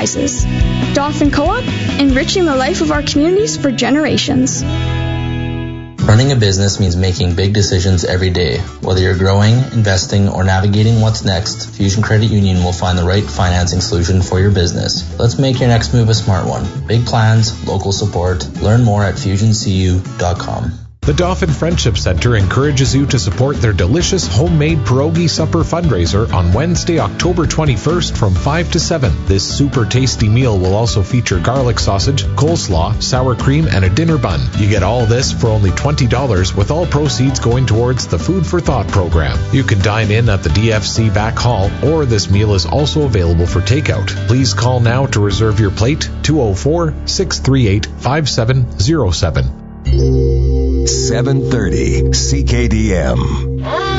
prizes. Dauphin Co-op, enriching the life of our communities for generations. Running a business means making big decisions every day. Whether you're growing, investing, or navigating what's next, Fusion Credit Union will find the right financing solution for your business. Let's make your next move a smart one. Big plans, local support. Learn more at FusionCU.com. The Dauphin Friendship Center encourages you to support their delicious homemade pierogi supper fundraiser on Wednesday, October 21st from 5 to 7. This super tasty meal will also feature garlic sausage, coleslaw, sour cream, and a dinner bun. You get all this for only $20, with all proceeds going towards the Food for Thought program. You can dine in at the DFC back hall, or this meal is also available for takeout. Please call now to reserve your plate, 204-638-5707. 730 CKDM.